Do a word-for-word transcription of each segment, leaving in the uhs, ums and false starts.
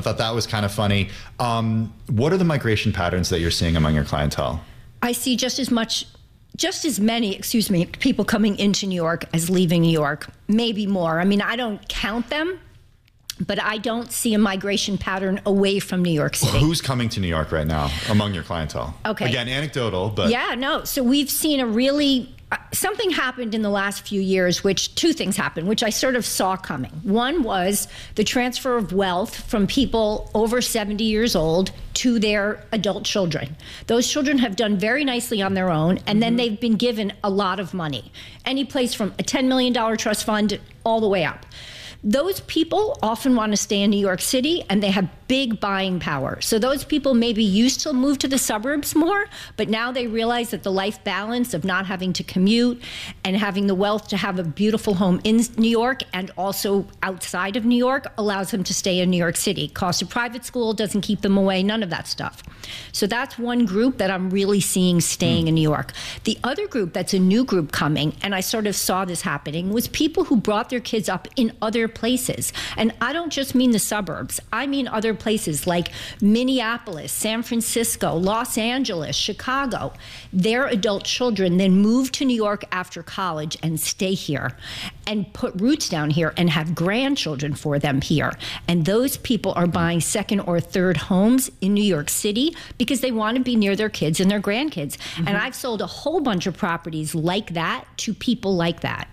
thought that was kind of funny. Um, what are the migration patterns that you're seeing among your clientele? I see just as much, just as many, excuse me, people coming into New York as leaving New York, maybe more. I mean, I don't count them, but I don't see a migration pattern away from New York City. Who's coming to New York right now among your clientele? Okay. Again, anecdotal, but... Yeah, no. So we've seen a really... Uh, something happened in the last few years, which two things happened, which I sort of saw coming. One was the transfer of wealth from people over seventy years old to their adult children. Those children have done very nicely on their own, and mm-hmm. then they've been given a lot of money. Any place from a ten million dollars trust fund all the way up. Those people often want to stay in New York City, and they have big buying power. So those people maybe used to move to the suburbs more, but now they realize that the life balance of not having to commute and having the wealth to have a beautiful home in New York and also outside of New York allows them to stay in New York City. Cost of private school doesn't keep them away, none of that stuff. So that's one group that I'm really seeing staying mm. in New York. The other group that's a new group coming, and I sort of saw this happening, was people who brought their kids up in other places. And I don't just mean the suburbs, I mean other places like Minneapolis, San Francisco, Los Angeles, Chicago. Their adult children then move to New York after college and stay here and put roots down here and have grandchildren for them here. And those people are buying second or third homes in New York City because they want to be near their kids and their grandkids. Mm-hmm. And I've sold a whole bunch of properties like that to people like that.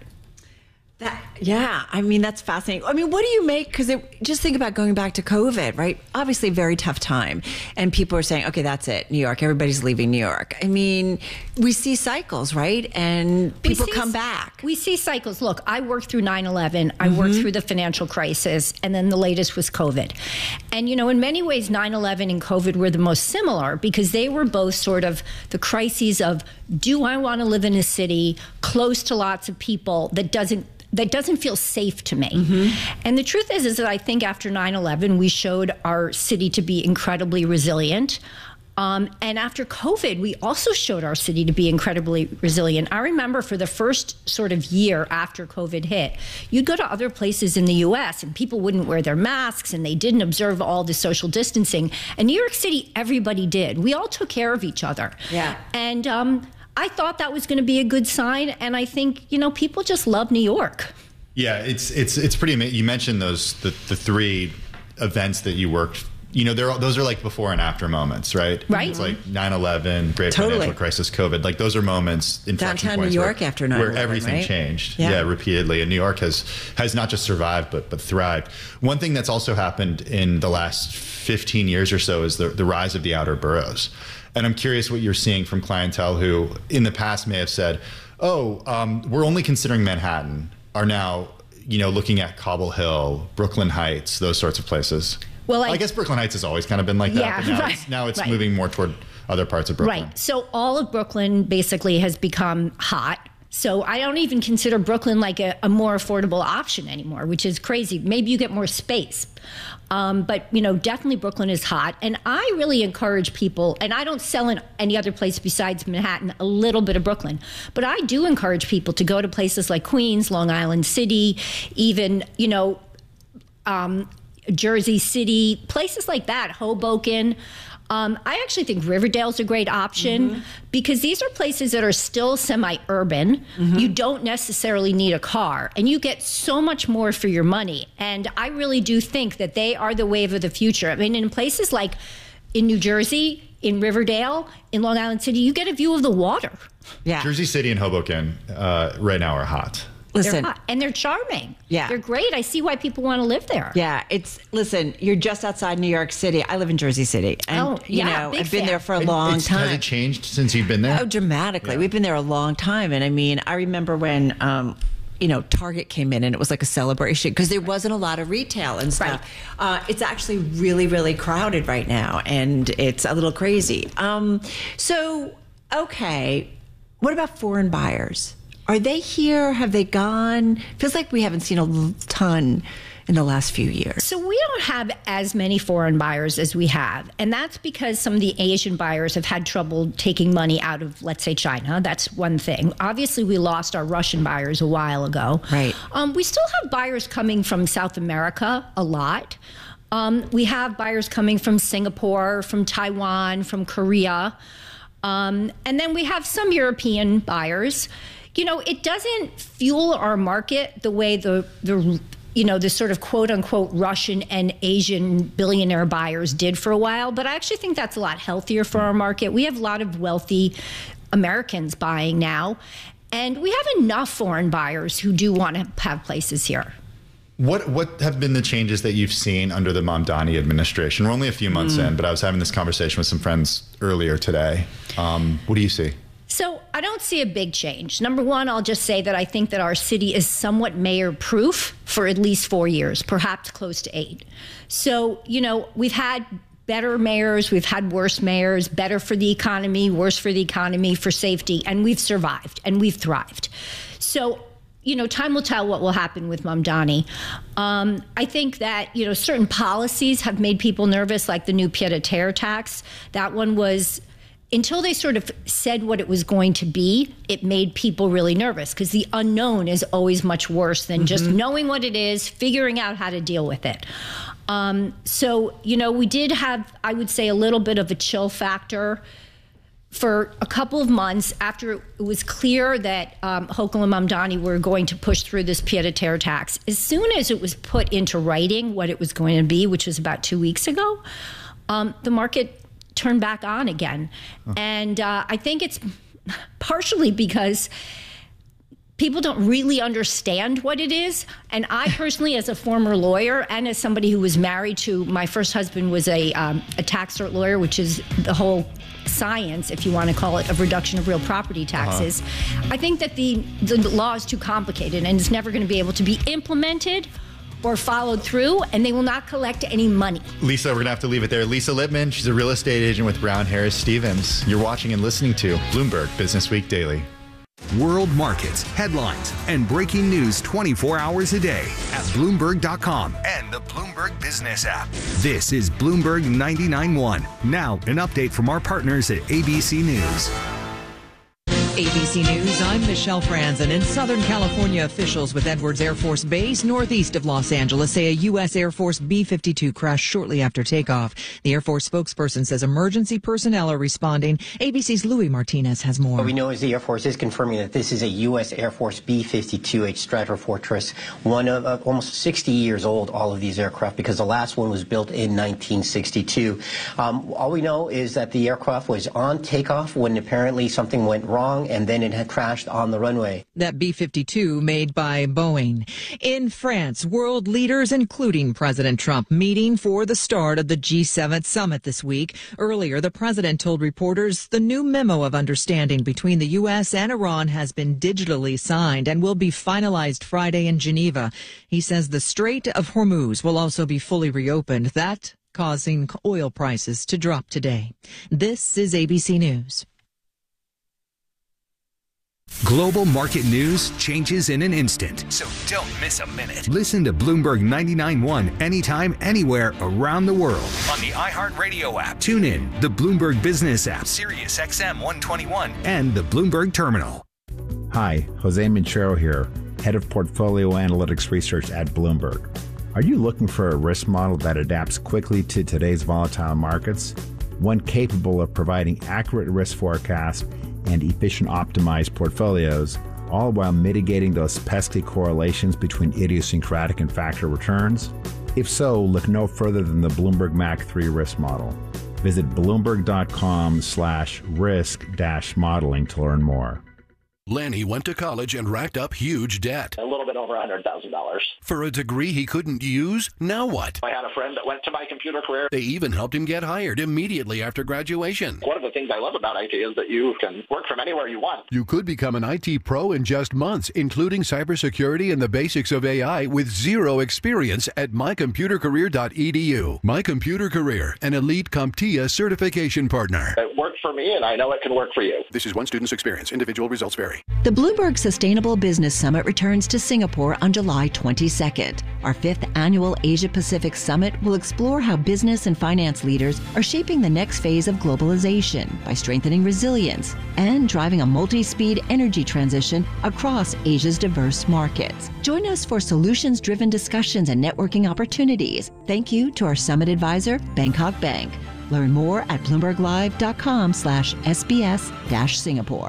That, yeah, I mean, that's fascinating. I mean, what do you make? Because just think about going back to COVID, right? Obviously, very tough time. And people are saying, okay, that's it, New York. Everybody's leaving New York. I mean, we see cycles, right? And people see, come back. We see cycles. Look, I worked through nine eleven. I mm-hmm. worked through the financial crisis. And then the latest was COVID. And, you know, in many ways, nine eleven and COVID were the most similar because they were both sort of the crises of, do I want to live in a city close to lots of people that doesn't that doesn't feel safe to me. Mm-hmm. And the truth is, is that I think after nine eleven, we showed our city to be incredibly resilient. Um, and after COVID, we also showed our city to be incredibly resilient. I remember for the first sort of year after COVID hit, you'd go to other places in the U S and people wouldn't wear their masks and they didn't observe all the social distancing. In New York City, everybody did. We all took care of each other. Yeah. And, um, I thought that was going to be a good sign, and I think, you know, people just love New York. Yeah, it's it's it's pretty amazing. You mentioned those the, the three events that you worked. You know, they're those are like before and after moments, right? Right. It's like nine eleven, great totally. financial crisis, COVID. Like those are moments in downtown New York where, after nine eleven, where everything right? changed. Yeah. yeah, repeatedly. And New York has has not just survived but but thrived. One thing that's also happened in the last fifteen years or so is the the rise of the outer boroughs. And I'm curious what you're seeing from clientele who in the past may have said, oh, um, we're only considering Manhattan, are now, you know, looking at Cobble Hill, Brooklyn Heights, those sorts of places. Well, I, I guess Brooklyn Heights has always kind of been like that, yeah, but now right, it's, now it's right. moving more toward other parts of Brooklyn. Right. So all of Brooklyn basically has become hot. So I don't even consider Brooklyn like a, a more affordable option anymore, which is crazy. Maybe you get more space. Um, but, you know, definitely Brooklyn is hot. And I really encourage people, and I don't sell in any other place besides Manhattan, a little bit of Brooklyn. But I do encourage people to go to places like Queens, Long Island City, even, you know, um, Jersey City, places like that, Hoboken. Um, I actually think Riverdale's a great option mm-hmm. because these are places that are still semi-urban. Mm-hmm. You don't necessarily need a car, and you get so much more for your money. And I really do think that they are the wave of the future. I mean, in places like in New Jersey, in Riverdale, in Long Island City, you get a view of the water. Yeah. Jersey City and Hoboken uh, right now are hot. Listen, they're hot, and they're charming. Yeah. They're great. I see why people want to live there. Yeah, it's, listen, you're just outside New York City. I live in Jersey City. And, oh, yeah, you know, big I've been fan. there for a long it's, time. Has it changed since you've been there? Oh, dramatically. Yeah. We've been there a long time. And I mean, I remember when, um, you know, Target came in and it was like a celebration because there wasn't a lot of retail and stuff. Right. Uh, it's actually really, really crowded right now. And it's a little crazy. Um, so, okay, what about foreign buyers? Are they here? Have they gone? Feels like we haven't seen a ton in the last few years. So we don't have as many foreign buyers as we have. And that's because some of the Asian buyers have had trouble taking money out of, let's say, China. That's one thing. Obviously, we lost our Russian buyers a while ago. Right. Um, we still have buyers coming from South America a lot. Um, we have buyers coming from Singapore, from Taiwan, from Korea. Um, and then we have some European buyers. You know, it doesn't fuel our market the way the, the you know, the sort of quote unquote Russian and Asian billionaire buyers did for a while. But I actually think that's a lot healthier for our market. We have a lot of wealthy Americans buying now. And we have enough foreign buyers who do want to have places here. What what have been the changes that you've seen under the Mamdani administration? We're only a few months mm. in, but I was having this conversation with some friends earlier today. Um, what do you see? So I don't see a big change. Number one, I'll just say that I think that our city is somewhat mayor-proof for at least four years, perhaps close to eight. So, you know, we've had better mayors, we've had worse mayors, better for the economy, worse for the economy, for safety, and we've survived and we've thrived. So, you know, time will tell what will happen with Mamdani. Um, I think that, you know, certain policies have made people nervous, like the new pied-à-terre tax. That one was, until they sort of said what it was going to be, it made people really nervous because the unknown is always much worse than mm-hmm. just knowing what it is, figuring out how to deal with it. Um, so, you know, we did have, I would say, a little bit of a chill factor for a couple of months after it was clear that um, Hochul and Mamdani were going to push through this pied-à-terre tax. As soon as it was put into writing what it was going to be, which was about two weeks ago, um, the market turned back on again. Oh. And uh, I think it's partially because people don't really understand what it is. And I personally, as a former lawyer and as somebody who was married to, my first husband was a, um, a tax cert lawyer, which is the whole science, if you want to call it, of reduction of real property taxes. Uh-huh. I think that the, the law is too complicated and it's never going to be able to be implemented or followed through, and they will not collect any money. Lisa, we're going to have to leave it there. Lisa Lippman, she's a real estate agent with Brown Harris Stevens. You're watching and listening to Bloomberg Business Week Daily. World markets, headlines, and breaking news twenty-four hours a day at Bloomberg dot com and the Bloomberg Business app. This is Bloomberg ninety-nine point one. Now, an update from our partners at A B C News. A B C News, I'm Michelle Franzen. In Southern California, officials with Edwards Air Force Base, northeast of Los Angeles, say a U S Air Force B fifty-two crashed shortly after takeoff. The Air Force spokesperson says emergency personnel are responding. A B C's Louis Martinez has more. What we know is the Air Force is confirming that this is a U S Air Force B fifty-two H Stratofortress, one of uh, almost sixty years old, all of these aircraft, because the last one was built in nineteen sixty-two. Um, all we know is that the aircraft was on takeoff when apparently something went wrong, and then it had crashed on the runway. That B fifty-two made by Boeing. In France, world leaders, including President Trump, meeting for the start of the G seven summit this week. Earlier, the president told reporters the new memo of understanding between the U S and Iran has been digitally signed and will be finalized Friday in Geneva. He says the Strait of Hormuz will also be fully reopened, that causing oil prices to drop today. This is A B C News. Global market news changes in an instant, so don't miss a minute. Listen to Bloomberg ninety-nine point one anytime, anywhere around the world on the iHeartRadio app. Tune in, the Bloomberg Business app, Sirius X M one twenty-one, and the Bloomberg Terminal. Hi, Jose Minchero here, Head of Portfolio Analytics Research at Bloomberg. Are you looking for a risk model that adapts quickly to today's volatile markets? One capable of providing accurate risk forecasts and efficient optimized portfolios, all while mitigating those pesky correlations between idiosyncratic and factor returns? If so, look no further than the Bloomberg M A C three risk model. Visit bloomberg.com slash risk dash modeling to learn more. Lanny went to college and racked up huge debt. A little bit over one hundred thousand dollars. For a degree he couldn't use? Now what? I had a friend that went to My Computer Career. They even helped him get hired immediately after graduation. One of the things I love about I T is that you can work from anywhere you want. You could become an I T pro in just months, including cybersecurity and the basics of A I with zero experience at my computer career dot e d u. My Computer Career, an elite CompTIA certification partner. It worked for me, and I know it can work for you. This is one student's experience. Individual results vary. inventory. The Bloomberg Sustainable Business Summit returns to Singapore on July twenty-second. Our fifth annual Asia-Pacific Summit will explore how business and finance leaders are shaping the next phase of globalization by strengthening resilience and driving a multi-speed energy transition across Asia's diverse markets. Join us for solutions-driven discussions and networking opportunities. Thank you to our summit advisor, Bangkok Bank. Learn more at bloomberglive.com slash SBS dash Singapore.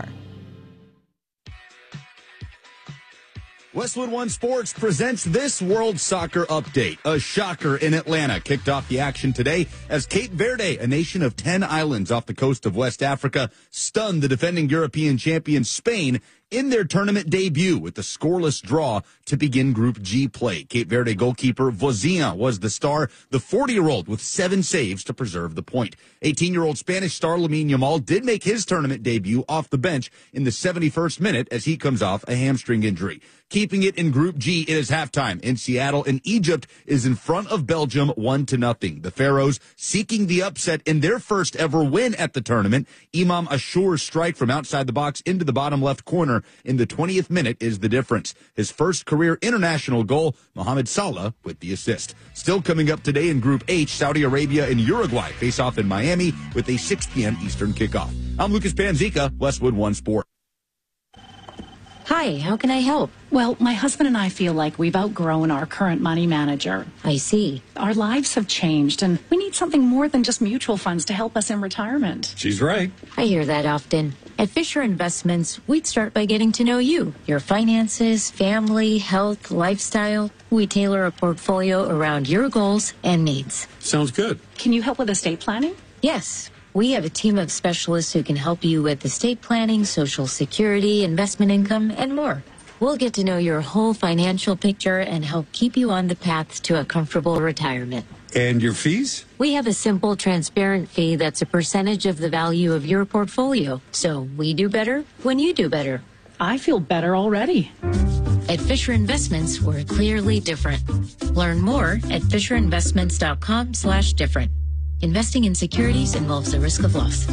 Westwood One Sports presents this World Soccer Update. A shocker in Atlanta kicked off the action today as Cape Verde, a nation of ten islands off the coast of West Africa, stunned the defending European champion Spain in their tournament debut with the scoreless draw to begin Group G play. Cape Verde goalkeeper Vozinha was the star, the forty-year-old with seven saves to preserve the point. eighteen-year-old Spanish star Lamine Yamal did make his tournament debut off the bench in the seventy-first minute as he comes off a hamstring injury. Keeping it in Group G, it is halftime in Seattle, and Egypt is in front of Belgium one to nothing. The Pharaohs seeking the upset in their first ever win at the tournament. Imam Ashour's strike from outside the box into the bottom left corner in the twentieth minute is the difference. His first career international goal, Mohamed Salah with the assist. Still coming up today in Group H, Saudi Arabia and Uruguay face off in Miami with a six p.m. Eastern kickoff. I'm Lucas Panzica, Westwood One Sport. Hi, how can I help? Well, my husband and I feel like we've outgrown our current money manager. I see. Our lives have changed, and we need something more than just mutual funds to help us in retirement. She's right. I hear that often. At Fisher Investments, we'd start by getting to know you, your finances, family, health, lifestyle. We tailor a portfolio around your goals and needs. Sounds good. Can you help with estate planning? Yes. We have a team of specialists who can help you with estate planning, Social Security, investment income, and more. We'll get to know your whole financial picture and help keep you on the path to a comfortable retirement. And your fees? We have a simple, transparent fee that's a percentage of the value of your portfolio. So we do better when you do better. I feel better already. At Fisher Investments, we're clearly different. Learn more at FisherInvestments.com slash different. Investing in securities involves a risk of loss.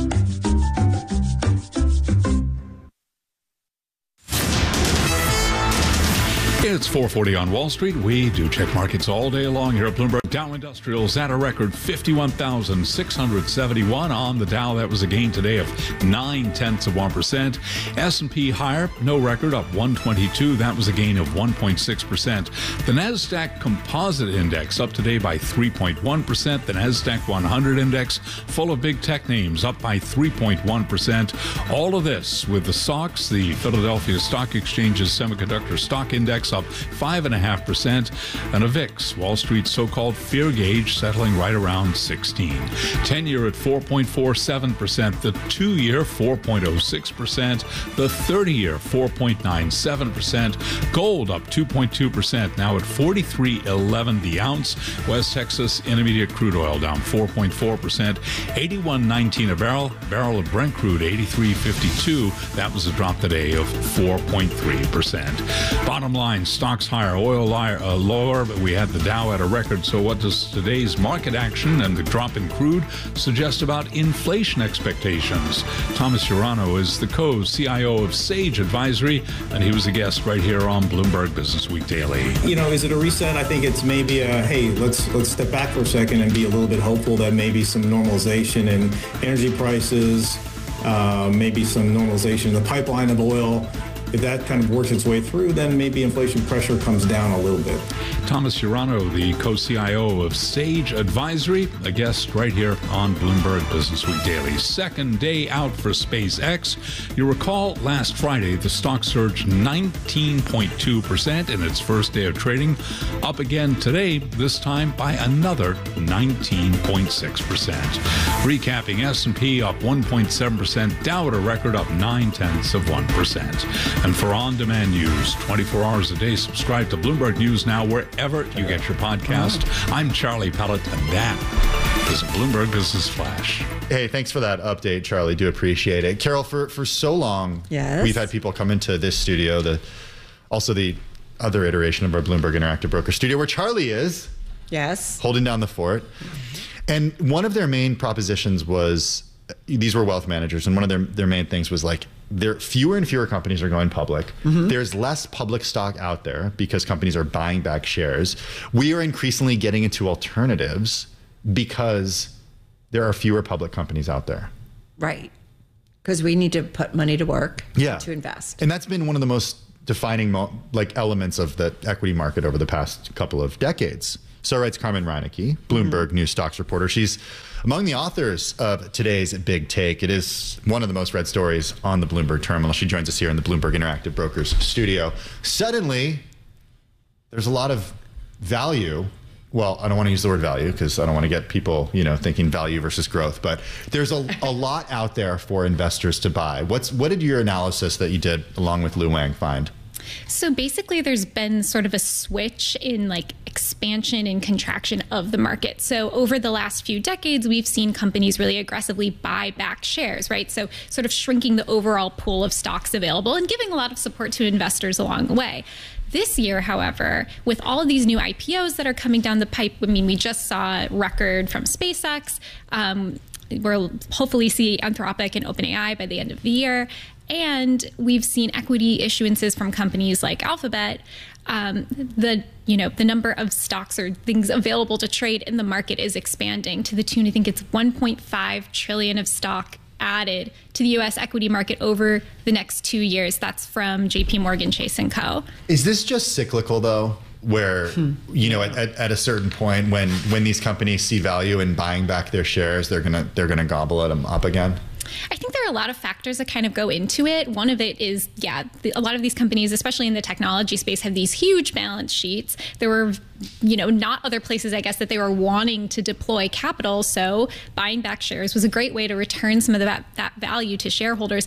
It's four forty on Wall Street. We do check markets all day long here at Bloomberg. Dow Industrials at a record fifty-one thousand six hundred seventy-one on the Dow. That was a gain today of nine tenths of one percent. S and P higher, no record, up one twenty-two. That was a gain of one point six percent. The NASDAQ Composite Index up today by three point one percent. The NASDAQ one hundred Index, full of big tech names, up by three point one percent. All of this with the S O X, the Philadelphia Stock Exchange's Semiconductor Stock Index, up five point five percent, and a V I X, Wall Street's so-called fear gauge, settling right around sixteen. ten-year at four point four seven percent, the two-year four point oh six percent, the thirty-year four point nine seven percent, gold up two point two percent, now at forty-three eleven the ounce. West Texas Intermediate crude oil down four point four percent, eighty-one nineteen a barrel. Barrel of Brent crude eighty-three fifty-two. That was a drop today of four point three percent. Bottom line, stocks higher, oil li- uh, lower, but we had the Dow at a record. So what does today's market action and the drop in crude suggest about inflation expectations? Thomas Urano is the co-C I O of Sage Advisory, and he was a guest right here on Bloomberg Business Week Daily. You know, is it a reset? I think it's maybe a, hey, let's let's step back for a second and be a little bit hopeful that maybe some normalization in energy prices, uh, maybe some normalization in the pipeline of oil. If that kind of works its way through, then maybe inflation pressure comes down a little bit. Thomas Urano, the co-C I O of Sage Advisory, a guest right here on Bloomberg Business Week Daily. Second day out for SpaceX. You recall last Friday, the stock surged nineteen point two percent in its first day of trading. Up again today, this time by another nineteen point six percent. Recapping, S and P up one point seven percent, Dow at a record up nine tenths of one percent. And for on-demand news, twenty-four hours a day, subscribe to Bloomberg News Now wherever you get your podcast. I'm Charlie Pellet, and that is a Bloomberg Business Flash. Hey, thanks for that update, Charlie. Do appreciate it. Carol, for, for so long, yes. we've had people come into this studio, the also the other iteration of our Bloomberg Interactive Broker studio, where Charlie is. Yes. Holding down the fort. And one of their main propositions was, these were wealth managers, and one of their, their main things was like, there fewer and fewer companies are going public. Mm-hmm. There's less public stock out there because companies are buying back shares. We are increasingly getting into alternatives because there are fewer public companies out there. Right. Because we need to put money to work yeah. to invest. And that's been one of the most defining mo- like elements of the equity market over the past couple of decades. So writes Carmen Reinecke, Bloomberg mm-hmm. News stocks reporter. She's among the authors of today's Big Take. It is one of the most read stories on the Bloomberg terminal. She joins us here in the Bloomberg Interactive Brokers studio. Suddenly, there's a lot of value. Well, I don't want to use the word value because I don't want to get people, you know, thinking value versus growth. But there's a, a lot out there for investors to buy. What's what did your analysis that you did along with Lu Wang find? So basically, there's been sort of a switch in like expansion and contraction of the market. So over the last few decades, we've seen companies really aggressively buy back shares, right? So sort of shrinking the overall pool of stocks available and giving a lot of support to investors along the way. This year, however, with all of these new I P Os that are coming down the pipe, I mean, we just saw a record from SpaceX. Um, we'll hopefully see Anthropic and OpenAI by the end of the year. And we've seen equity issuances from companies like Alphabet. Um, the you know the number of stocks or things available to trade in the market is expanding to the tune, I think it's one point five trillion of stock added to the U S equity market over the next two years. That's from J P Morgan Chase and Co. Is this just cyclical though? Where, hmm. you know, at, at a certain point when when these companies see value in buying back their shares, they're gonna they're gonna gobble at them up again? I think there are a lot of factors that kind of go into it. One of it is, yeah, the, a lot of these companies, especially in the technology space, have these huge balance sheets. There were, you know, not other places, I guess, that they were wanting to deploy capital. So buying back shares was a great way to return some of that, that value to shareholders.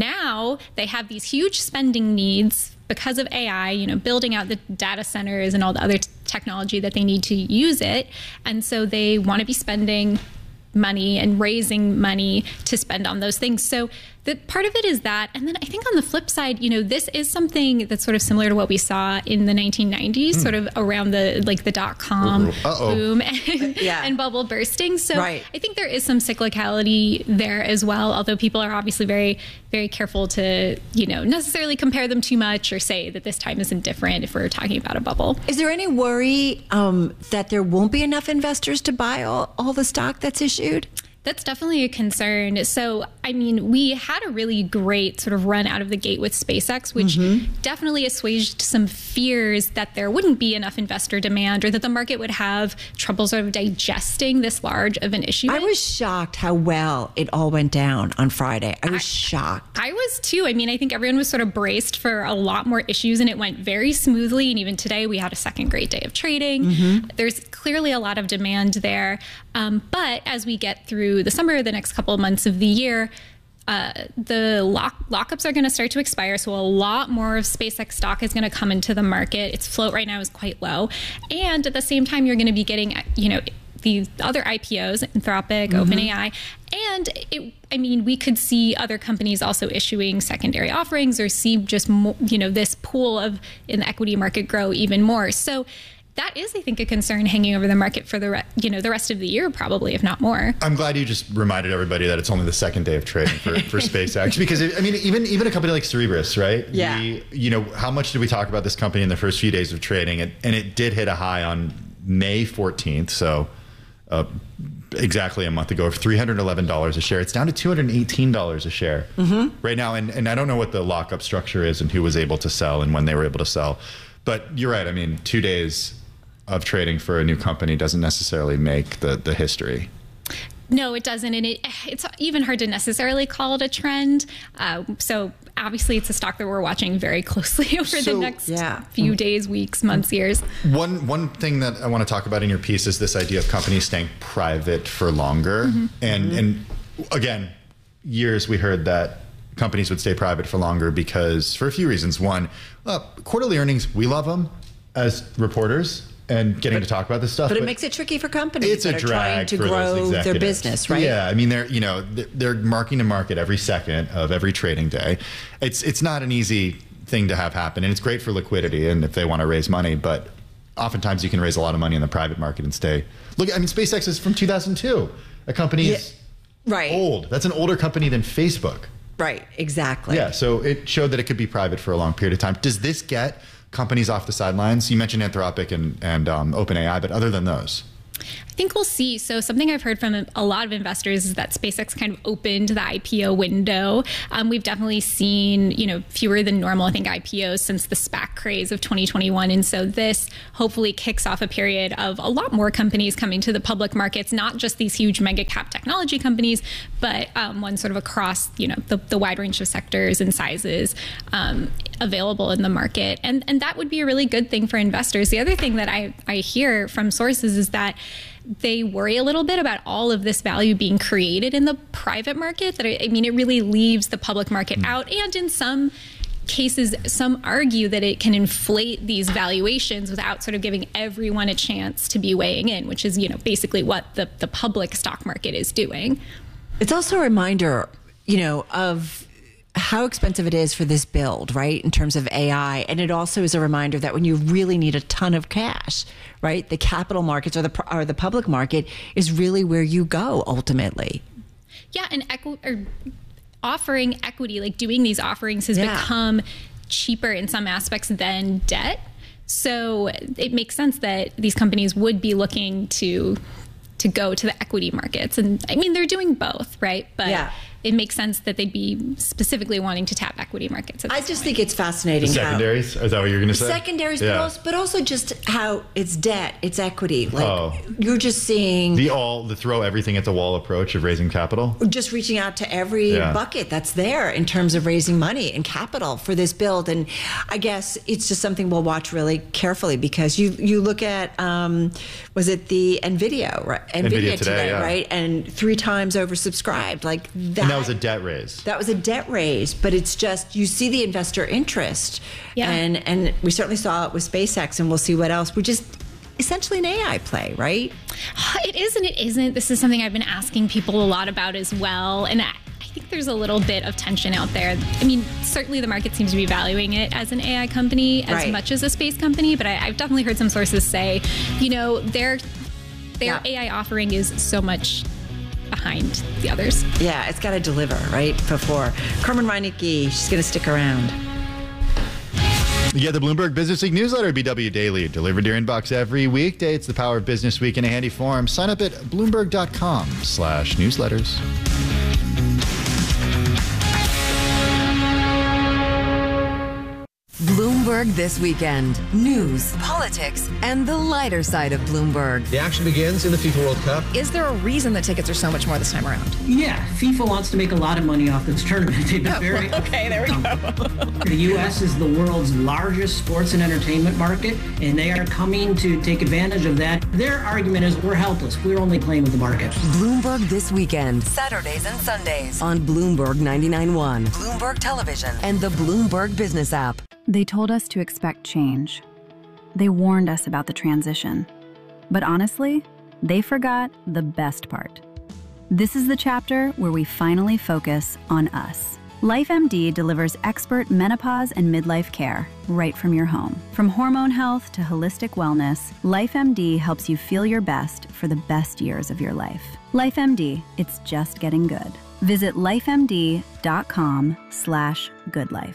Now they have these huge spending needs because of A I, you know, building out the data centers and all the other t- technology that they need to use it. And so they want to be spending money and raising money to spend on those things. So the part of it is that. And then I think on the flip side, you know, this is something that's sort of similar to what we saw in the nineteen nineties, mm. sort of around the like the dot-com Uh-oh. boom and, yeah. and bubble bursting. So right. I think there is some cyclicality there as well, although people are obviously very, very careful to, you know, necessarily compare them too much or say that this time isn't different if we're talking about a bubble. Is there any worry um, that there won't be enough investors to buy all, all the stock that's issued? That's definitely a concern. So, I mean, we had a really great sort of run out of the gate with SpaceX, which mm-hmm. definitely assuaged some fears that there wouldn't be enough investor demand or that the market would have trouble sort of digesting this large of an issue. I was shocked how well it all went down on Friday. I was I, shocked. I was too. I mean, I think everyone was sort of braced for a lot more issues and it went very smoothly. And even today we had a second great day of trading. Mm-hmm. There's clearly a lot of demand there. Um, but as we get through the summer, the next couple of months of the year, uh, the lock, lockups are going to start to expire. So a lot more of SpaceX stock is going to come into the market. Its float right now is quite low. And at the same time, you're going to be getting, you know, the other I P Os, Anthropic, mm-hmm. OpenAI. And it, I mean, we could see other companies also issuing secondary offerings or see just, more, you know, this pool of in the equity market grow even more. So that is, I think, a concern hanging over the market for the re- you know the rest of the year, probably, if not more. I'm glad you just reminded everybody that it's only the second day of trading for, for SpaceX, because it, I mean, even even a company like Cerebras, right? Yeah. We, you know, how much did we talk about this company in the first few days of trading? And, and it did hit a high on May fourteenth, so uh, exactly a month ago, of three hundred eleven dollars a share. It's down to two hundred eighteen dollars a share mm-hmm. right now, and and I don't know what the lockup structure is and who was able to sell and when they were able to sell, but you're right. I mean, two days of trading for a new company doesn't necessarily make the, the history. No, it doesn't. And it, it's even hard to necessarily call it a trend. Uh, so obviously it's a stock that we're watching very closely over so, the next yeah. few days, weeks, months, years. One one thing that I want to talk about in your piece is this idea of companies staying private for longer. Mm-hmm. And, mm-hmm. and again, years we heard that companies would stay private for longer because for a few reasons. One, uh, quarterly earnings, we love them as reporters and getting but, to talk about this stuff. But, but it makes it tricky for companies it's that a are drag trying to for grow their business, right? Yeah, I mean, they're, you know, they're marking to market every second of every trading day. It's it's not an easy thing to have happen, and it's great for liquidity and if they want to raise money, but oftentimes you can raise a lot of money in the private market and stay. Look, I mean, SpaceX is from two thousand two. A company is yeah, right. old. That's an older company than Facebook. Right, exactly. Yeah, so it showed that it could be private for a long period of time. Does this get companies off the sidelines? You mentioned Anthropic and, and um, OpenAI, but other than those? I think we'll see. So something I've heard from a lot of investors is that SpaceX kind of opened the I P O window. Um, we've definitely seen, you know, fewer than normal, I think, I P Os since the SPAC craze of twenty twenty-one. And so this hopefully kicks off a period of a lot more companies coming to the public markets, not just these huge mega cap technology companies, but um, ones sort of across, you know, the, the wide range of sectors and sizes um, available in the market. And, and that would be a really good thing for investors. The other thing that I, I hear from sources is that they worry a little bit about all of this value being created in the private market. That I, I mean, it really leaves the public market out. And in some cases, some argue that it can inflate these valuations without sort of giving everyone a chance to be weighing in, which is, you know, basically what the, the public stock market is doing. It's also a reminder, you know, of how expensive it is for this build, right, in terms of A I. And it also is a reminder that when you really need a ton of cash, right, the capital markets or the or the public market is really where you go ultimately. Yeah, and equi- or offering equity, like doing these offerings has Yeah. become cheaper in some aspects than debt. So it makes sense that these companies would be looking to to go to the equity markets. And I mean, they're doing both, right? But Yeah. it makes sense that they'd be specifically wanting to tap equity markets. I just think it's fascinating. The how- secondaries? Is that what you're going to say? Secondaries, Yeah. but, also, but also just how it's debt, it's equity. Like Oh. you're just seeing, The all the throw everything at the wall approach of raising capital? just reaching out to every Yeah. bucket that's there in terms of raising money and capital for this build. And I guess it's just something we'll watch really carefully because you you look at, um, was it the NVIDIA, right? NVIDIA today, yeah. right? And three times oversubscribed. Like that. And that was a debt raise. That was a debt raise, but it's just you see the investor interest, Yeah. and and we certainly saw it with SpaceX, and we'll see what else. We're just essentially an A I play, right? It is and it isn't. This is something I've been asking people a lot about as well. And I, I think there's a little bit of tension out there. I mean, certainly the market seems to be valuing it as an A I company as Right. much as a space company. But I, I've definitely heard some sources say, you know, their their A I offering is so much behind the others. Yeah, it's got to deliver, right? Before Carmen Reinecke, she's going to stick around. Yeah, the Bloomberg Business Week newsletter, B W Daily, delivered to your inbox every weekday. It's the power of Business Week in a handy form. Sign up at bloomberg.com slash newsletters. Bloomberg This Weekend. News, politics, and the lighter side of Bloomberg. The action begins in the FIFA World Cup. Is there a reason that tickets are so much more this time around? Yeah, FIFA wants to make a lot of money off this tournament. They've been very okay, there we go. The U S is the world's largest sports and entertainment market, and they are coming to take advantage of that. Their argument is we're helpless. We're only playing with the market. Bloomberg This Weekend. Saturdays and Sundays. On Bloomberg ninety-nine point one, Bloomberg Television, and the Bloomberg Business app. They told us to expect change. They warned us about the transition. But honestly, they forgot the best part. This is the chapter where we finally focus on us. LifeMD delivers expert menopause and midlife care right from your home. From hormone health to holistic wellness, LifeMD helps you feel your best for the best years of your life. LifeMD, it's just getting good. Visit lifemd.com slash goodlife.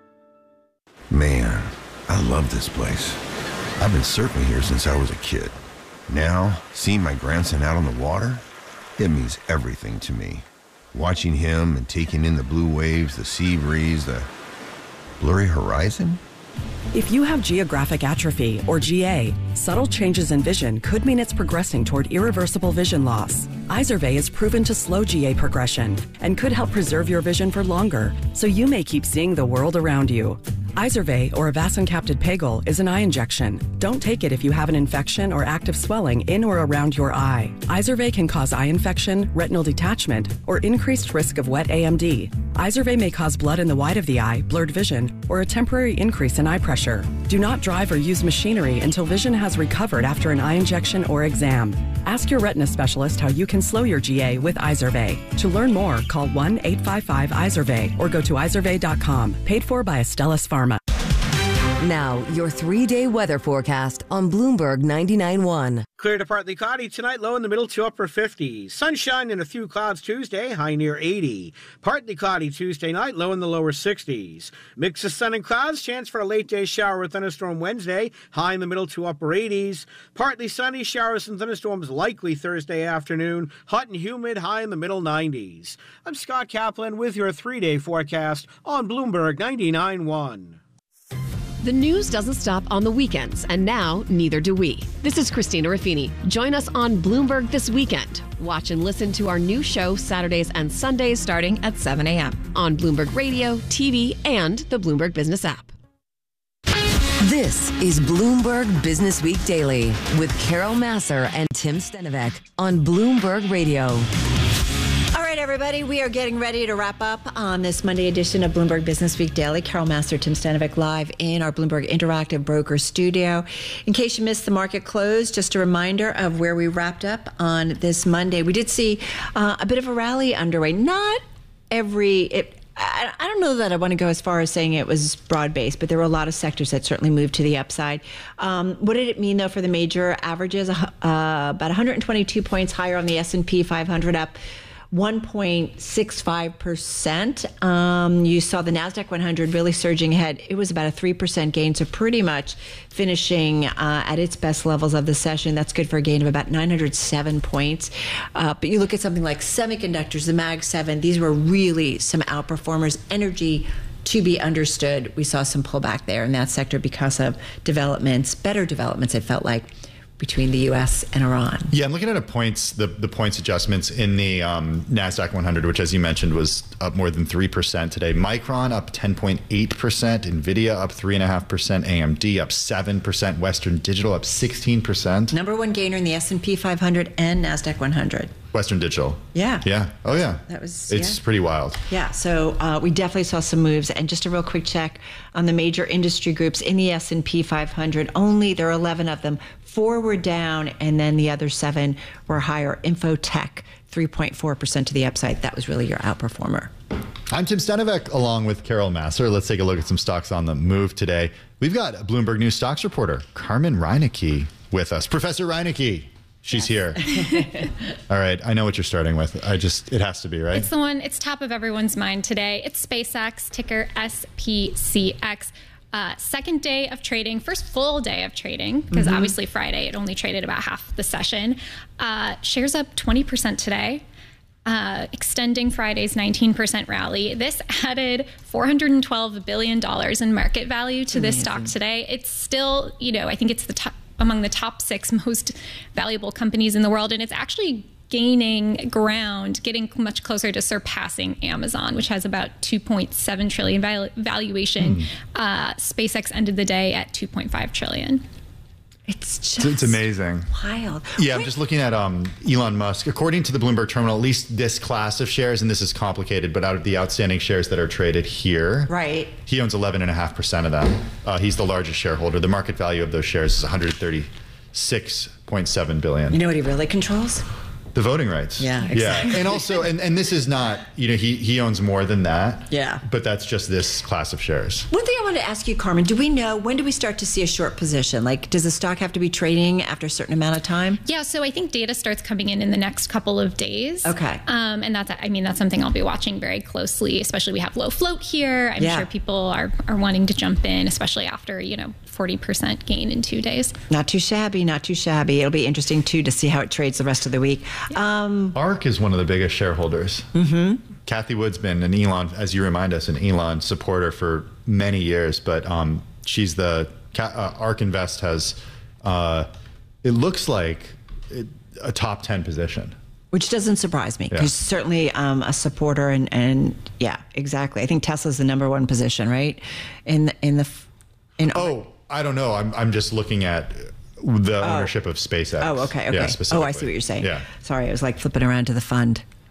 Man, I love this place. I've been surfing here since I was a kid. Now, seeing my grandson out on the water, it means everything to me. Watching him and taking in the blue waves, the sea breeze, the blurry horizon. If you have geographic atrophy, or G A, subtle changes in vision could mean it's progressing toward irreversible vision loss. Izervay is proven to slow G A progression and could help preserve your vision for longer, so you may keep seeing the world around you. Izervay, or avacincaptad pegol, is an eye injection. Don't take it if you have an infection or active swelling in or around your eye. Izervay can cause eye infection, retinal detachment, or increased risk of wet A M D. Izervay may cause blood in the white of the eye, blurred vision, or a temporary increase in eye pressure. Do not drive or use machinery until vision has recovered after an eye injection or exam. Ask your retina specialist how you can slow your G A with Izervay. To learn more, call one eight five five Izervay or go to izervay dot com. Paid for by Astellas Pharma. Now, your three-day weather forecast on Bloomberg ninety-nine point one. Clear to partly cloudy tonight, low in the middle to upper fifties. Sunshine and a few clouds Tuesday, high near eighty. Partly cloudy Tuesday night, low in the lower sixties. Mix of sun and clouds, chance for a late day shower or thunderstorm Wednesday, high in the middle to upper eighties. Partly sunny, showers and thunderstorms likely Thursday afternoon, hot and humid, high in the middle nineties. I'm Scott Kaplan with your three-day forecast on Bloomberg ninety-nine point one. The news doesn't stop on the weekends, and now neither do we. This is Christina Raffini. Join us on Bloomberg This Weekend. Watch and listen to our new show Saturdays and Sundays starting at seven a.m. on Bloomberg Radio, T V, and the Bloomberg Business app. This is Bloomberg Business Week Daily with Carol Massar and Tim Stenivek on Bloomberg Radio. All right, everybody, we are getting ready to wrap up on this Monday edition of Bloomberg Business Week Daily. Carol Massar, Tim Stenivek live in our Bloomberg Interactive Broker studio. In case you missed the market close, just a reminder of where we wrapped up on this Monday. We did see uh, a bit of a rally underway. Not every... It, I, I don't know that I want to go as far as saying it was broad-based, but there were a lot of sectors that certainly moved to the upside. Um, what did it mean, though, for the major averages? Uh, about one hundred twenty-two points higher on the S and P five hundred, up one point six five percent. Um, you saw the NASDAQ one hundred really surging ahead. It was about a three percent gain, so pretty much finishing uh, at its best levels of the session. That's good for a gain of about nine hundred seven points. Uh, but you look at something like semiconductors, the Mag seven, these were really some outperformers. Energy, to be understood. We saw some pullback there in that sector because of developments, better developments, it felt like, between the U S and Iran. Yeah, I'm looking at a points, the, the points adjustments in the um, NASDAQ one hundred, which, as you mentioned, was up more than three percent today. Micron up ten point eight percent. NVIDIA up three point five percent. A M D up seven percent. Western Digital up sixteen percent. Number one gainer in the S and P five hundred and NASDAQ one hundred. Western Digital. Yeah. Yeah. Oh, yeah. That was, It's yeah. pretty wild. Yeah. So uh, we definitely saw some moves. And just a real quick check on the major industry groups in the S and P five hundred. Only, there are eleven of them. Four were down, and then the other seven were higher. Infotech, three point four percent to the upside. That was really your outperformer. I'm Tim Stenivek, along with Carol Massar. Let's take a look at some stocks on the move today. We've got a Bloomberg News stocks reporter, Carmen Reinecke, with us. Professor Reinecke. She's yes. here. All right. I know what you're starting with. I just, it has to be, right? It's the one, it's top of everyone's mind today. It's SpaceX, ticker S P C X. Uh, second day of trading, first full day of trading, because mm-hmm. obviously Friday it only traded about half the session. Uh, shares up twenty percent today, uh, extending Friday's nineteen percent rally. This added four hundred twelve billion dollars in market value to this stock today. It's still, you know, I think it's the top, among the top six most valuable companies in the world, and it's actually gaining ground, getting much closer to surpassing Amazon, which has about two point seven trillion val- valuation. Mm. Uh, SpaceX ended the day at two point five trillion. It's just it's, it's amazing. Wild. Yeah, I'm just looking at um, Elon Musk. According to the Bloomberg Terminal, at least this class of shares, and this is complicated, but out of the outstanding shares that are traded here, right, he owns eleven point five percent of them. Uh, he's the largest shareholder. The market value of those shares is one hundred thirty-six point seven billion dollars. You know what he really controls? The voting rights. Yeah, exactly. Yeah, and also, and, and this is not, you know, he, he owns more than that. Yeah. But that's just this class of shares. One thing I wanted to ask you, Carmen, do we know, when do we start to see a short position? Like, does the stock have to be trading after a certain amount of time? Yeah, so I think data starts coming in in the next couple of days. Okay. Um, and that's, I mean, that's something I'll be watching very closely, especially we have low float here. I'm yeah. sure people are, are wanting to jump in, especially after, you know, forty percent gain in two days. Not too shabby, not too shabby. It'll be interesting, too, to see how it trades the rest of the week. Yeah. Um, ARK is one of the biggest shareholders. Mm-hmm. Kathy Wood's been an Elon, as you remind us, an Elon supporter for many years, but um, she's the, uh, ARK Invest has, uh, it looks like it, a top ten position. Which doesn't surprise me, because yeah. certainly um, a supporter, and, and yeah, exactly. I think Tesla's the number one position, right? In the, in the, in Oh, I don't know. I'm I'm just looking at the oh. ownership of SpaceX. Oh, okay, okay. Yeah, oh, I see what you're saying. Yeah. Sorry, I was like flipping around to the fund.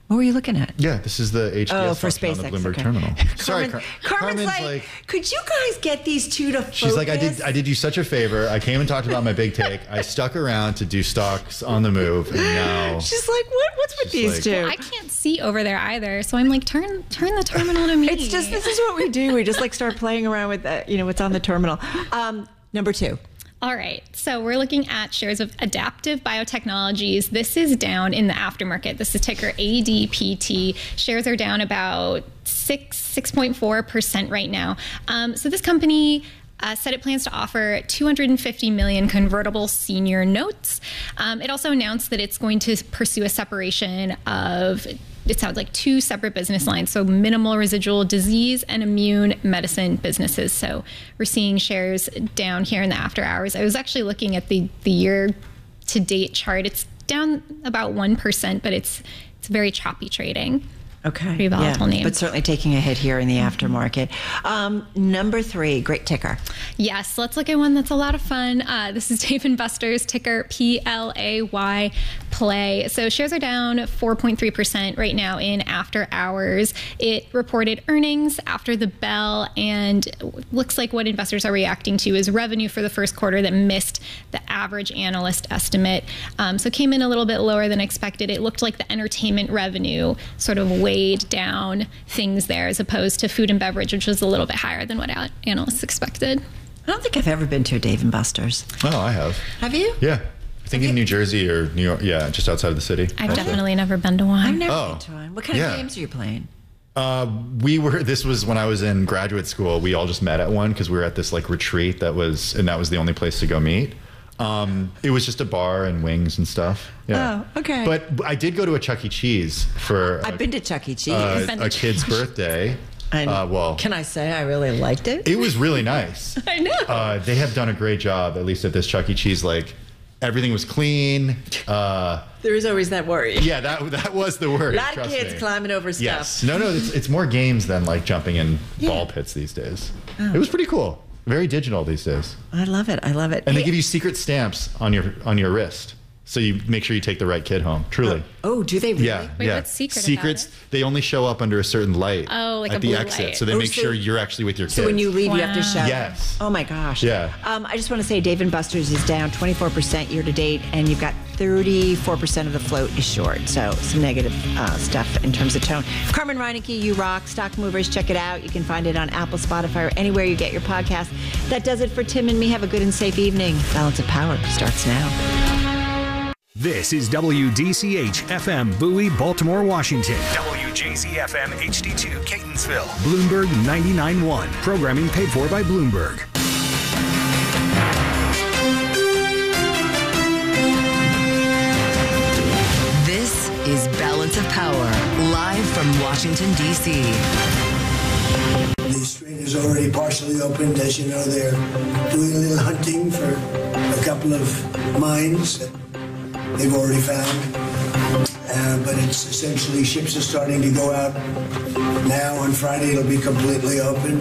What were you looking at? Yeah, this is the H D S Oh, for function on the SpaceX, Bloomberg okay. terminal. Sorry, Carmen, Car- Carmen's, Carmen's like, like, could you guys get these two to focus? she's like, I did, I did you such a favor. I came and talked about my big take. I stuck around to do stocks on the move, and now She's like, what? What's with these like- two? I can't see over there either, so I'm like, turn turn the terminal to me. It's just, this is what we do. We just like start playing around with, the, you know, what's on the terminal. Um, number two. All right, so we're looking at shares of Adaptive Biotechnologies. This is down in the aftermarket. This is ticker A D P T. Shares are down about six, six point four percent right now. Um, so this company Uh, said it plans to offer two hundred fifty million convertible senior notes. Um, it also announced that it's going to pursue a separation of, it sounds like two separate business lines, so minimal residual disease and immune medicine businesses. So we're seeing shares down here in the after hours. I was actually looking at the, the year to date chart. It's down about one percent, but it's it's very choppy trading. Okay. Pretty volatile yeah, name. but certainly taking a hit here in the aftermarket. Um, number three, great ticker. Yes, let's look at one that's a lot of fun. Uh, this is Dave and Buster's, ticker P L A Y, Play. So shares are down four point three percent right now in after hours. It reported earnings after the bell, and looks like what investors are reacting to is revenue for the first quarter that missed the average analyst estimate. Um, so came in a little bit lower than expected. It looked like the entertainment revenue sort of weighed down things there, as opposed to food and beverage, which was a little bit higher than what analysts expected. I don't think I've ever been to a Dave and Buster's. Oh, I have. Have you? Yeah. I think in New Jersey or New York. Yeah, just outside of the city. I've also. definitely never been to one. I've never Oh. been to one. What kind Yeah. of games are you playing? Uh, we were, this was when I was in graduate school. We all just met at one because we were at this like retreat that was, and that was the only place to go meet. Um, it was just a bar and wings and stuff. Yeah. Oh, okay. But I did go to a Chuck E. Cheese for I've a, been to Chuck E. Cheese. uh, Been to a Chuck E. kid's birthday. And uh, well, can I say I really liked it? it was really nice. I know. Uh, they have done a great job, at least at this Chuck E. Cheese. Like everything was clean. Uh, There is always that worry. yeah, that that was the word. A lot of trust kids me. climbing over stuff. Yes. No, no, it's, it's more games than like jumping in ball pits these days. Oh. It was pretty cool. Very digital these days. I love it. I love it. And Hey, they give you secret stamps on your on your wrist. So you make sure you take the right kid home. Truly. oh, do they really? Yeah. Wait, yeah. what's secret about Secrets, it? they only show up under a certain light Oh, like at a the blue exit. light. So they Oh, make so- sure you're actually with your kids. So when you leave, you have to Wow. shout. Yes. Oh my gosh. Yeah. Um, I just want to say Dave and Buster's is down twenty-four percent year to date, and you've got thirty-four percent of the float is short. So some negative uh, stuff in terms of tone. Carmen Reineke, you rock. Stock Movers, check it out. You can find it on Apple, Spotify, or anywhere you get your podcast. That does it for Tim and me. Have a good and safe evening. Balance of Power starts now. This is W D C H F M Bowie, Baltimore, Washington. W J Z F M H D two Catonsville. Bloomberg ninety-nine point one. Programming paid for by Bloomberg. This is Balance of Power, live from Washington, D C The strait is already partially opened. As you know, they're doing a little hunting for a couple of mines that they've already found. Uh, but it's essentially ships are starting to go out now. On Friday, it'll be completely opened.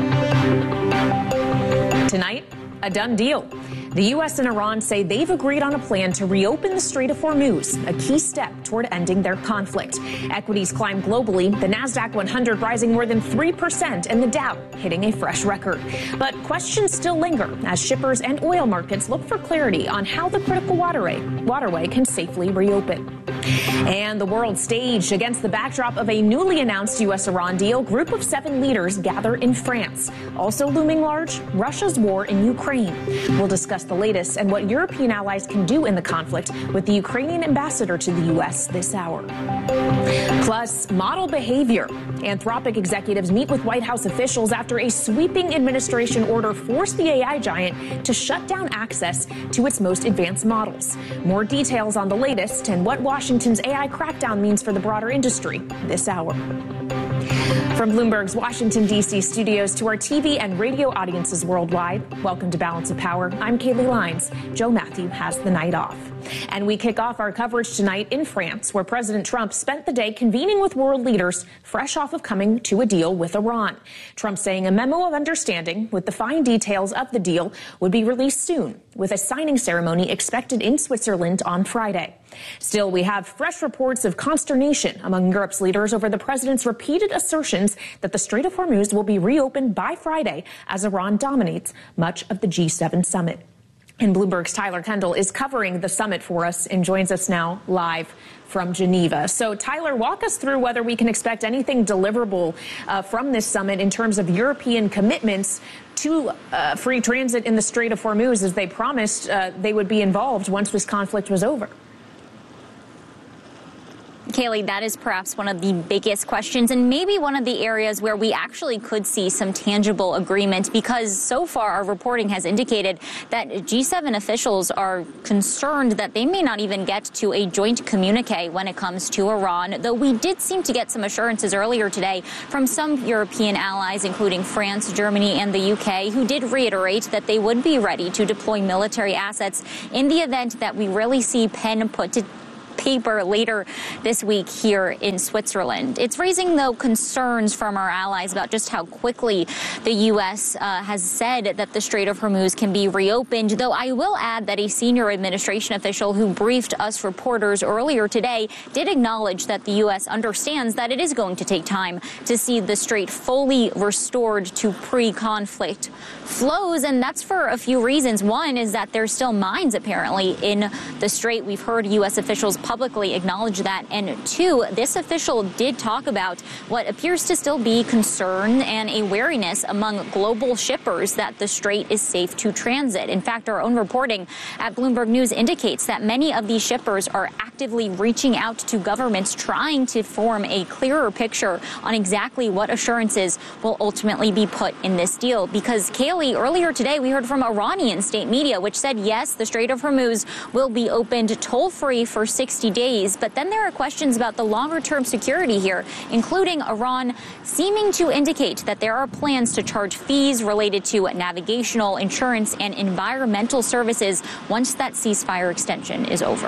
Tonight, a done deal. The U S and Iran say they've agreed on a plan to reopen the Strait of Hormuz, a key step toward ending their conflict. Equities climb globally, the NASDAQ one hundred rising more than three percent and the Dow hitting a fresh record. But questions still linger as shippers and oil markets look for clarity on how the critical waterway, waterway can safely reopen. And the world stage against the backdrop of a newly announced U S Iran deal, group of seven leaders gather in France. Also looming large, Russia's war in Ukraine. We'll discuss the latest and what European allies can do in the conflict with the Ukrainian ambassador to the U S this hour. Plus, model behavior. Anthropic executives meet with White House officials after a sweeping administration order forced the A I giant to shut down access to its most advanced models. More details on the latest and what Washington's A I crackdown means for the broader industry this hour. From Bloomberg's Washington, D C studios to our T V and radio audiences worldwide, welcome to Balance of Power. I'm Kaylee Lines. Joe Matthew has the night off. And we kick off our coverage tonight in France, where President Trump spent the day convening with world leaders fresh off of coming to a deal with Iran. Trump saying a memo of understanding with the fine details of the deal would be released soon, with a signing ceremony expected in Switzerland on Friday. Still, we have fresh reports of consternation among Europe's leaders over the president's repeated assertions that the Strait of Hormuz will be reopened by Friday as Iran dominates much of the G seven summit. And Bloomberg's Tyler Kendall is covering the summit for us and joins us now live from Geneva. So, Tyler, walk us through whether we can expect anything deliverable uh, from this summit in terms of European commitments to uh, free transit in the Strait of Hormuz, as they promised uh, they would be involved once this conflict was over. Kaylee, that is perhaps one of the biggest questions and maybe one of the areas where we actually could see some tangible agreement, because so far our reporting has indicated that G seven officials are concerned that they may not even get to a joint communique when it comes to Iran, though we did seem to get some assurances earlier today from some European allies, including France, Germany, and the U K, who did reiterate that they would be ready to deploy military assets in the event that we really see pen put to paper later this week here in Switzerland. It's raising, though, concerns from our allies about just how quickly the U S uh, has said that the Strait of Hormuz can be reopened, though I will add that a senior administration official who briefed us reporters earlier today did acknowledge that the U S understands that it is going to take time to see the strait fully restored to pre-conflict flows, and that's for a few reasons. One is that there's still mines, apparently, in the strait. We've heard U S officials publicly acknowledge that. And two, this official did talk about what appears to still be concern and a wariness among global shippers that the strait is safe to transit. In fact, our own reporting at Bloomberg News indicates that many of these shippers are actively reaching out to governments, trying to form a clearer picture on exactly what assurances will ultimately be put in this deal. Because, Kaylee, earlier today we heard from Iranian state media, which said, yes, the Strait of Hormuz will be opened toll-free for sixty days. But then there are questions about the longer-term security here, including Iran seeming to indicate that there are plans to charge fees related to navigational, insurance, and environmental services once that ceasefire extension is over.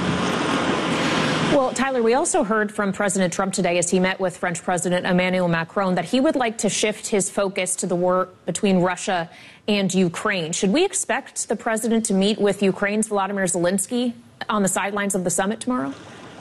Well, Tyler, we also heard from President Trump today as he met with French President Emmanuel Macron that he would like to shift his focus to the war between Russia and Ukraine. Should we expect the president to meet with Ukraine's Volodymyr Zelensky on the sidelines of the summit tomorrow?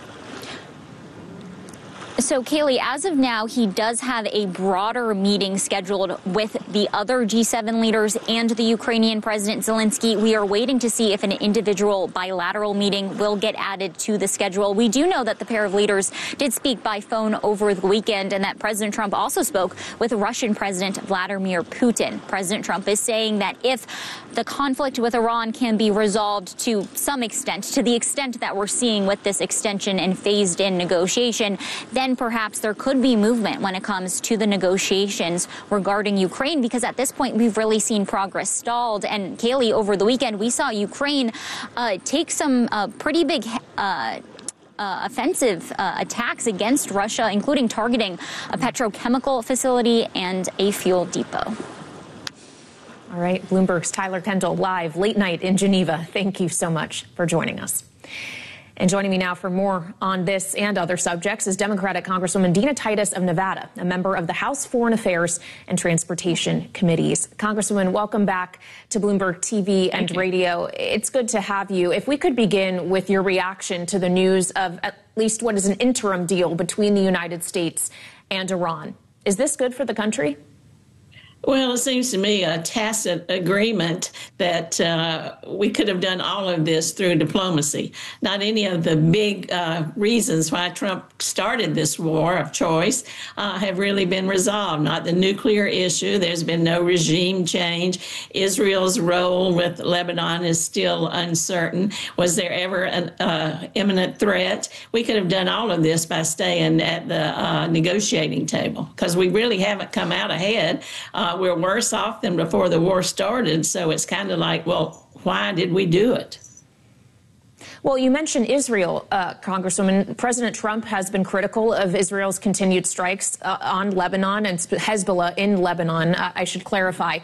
So, Kaylee, as of now, he does have a broader meeting scheduled with the other G seven leaders and the Ukrainian President Zelensky. We are waiting to see if an individual bilateral meeting will get added to the schedule. We do know that the pair of leaders did speak by phone over the weekend, and that President Trump also spoke with Russian President Vladimir Putin. President Trump is saying that if the conflict with Iran can be resolved to some extent, to the extent that we're seeing with this extension and phased-in negotiation, then perhaps there could be movement when it comes to the negotiations regarding Ukraine, because at this point we've really seen progress stalled. And Kaylee, over the weekend we saw Ukraine uh, take some uh, pretty big uh, Uh, offensive uh, attacks against Russia, including targeting a petrochemical facility and a fuel depot. All right, Bloomberg's Tyler Kendall live late night in Geneva. Thank you so much for joining us. And joining me now for more on this and other subjects is Democratic Congresswoman Dina Titus of Nevada, a member of the House Foreign Affairs and Transportation Committees. Congresswoman, welcome back to Bloomberg T V and radio. It's good to have you. If we could begin with your reaction to the news of at least what is an interim deal between the United States and Iran. Is this good for the country? Well, it seems to me a tacit agreement that uh, we could have done all of this through diplomacy. Not any of the big uh, reasons why Trump started this war of choice uh, have really been resolved. Not the nuclear issue. There's been no regime change. Israel's role with Lebanon is still uncertain. Was there ever an uh, imminent threat? We could have done all of this by staying at the uh, negotiating table, because we really haven't come out ahead. Uh, Uh, we're worse off than before the war started. So it's kind of like, well, why did we do it? Well, you mentioned Israel, uh, Congresswoman. President Trump has been critical of Israel's continued strikes uh, on Lebanon and Hezbollah in Lebanon, uh, I should clarify.